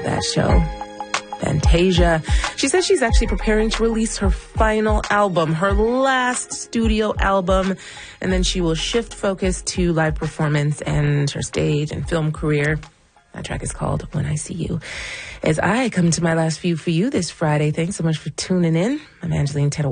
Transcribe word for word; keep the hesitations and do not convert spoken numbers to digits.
that show. Fantasia. She says she's actually preparing to release her final album, her last studio album, and then she will shift focus to live performance and her stage and film career. That track is called When I See You. As I come to my last view for you this Friday, thanks so much for tuning in. I'm Angeline Tedder.